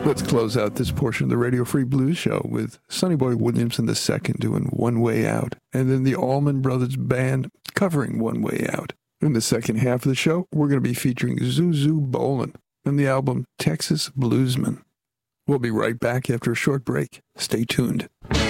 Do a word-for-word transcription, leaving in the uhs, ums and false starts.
Let's close out this portion of the Radio Free Blues Show with Sonny Boy Williamson the Second doing One Way Out, and then the Allman Brothers Band covering One Way Out. In the second half of the show, we're going to be featuring Zuzu Bolin and the album Texas Bluesman. We'll be right back after a short break. Stay tuned.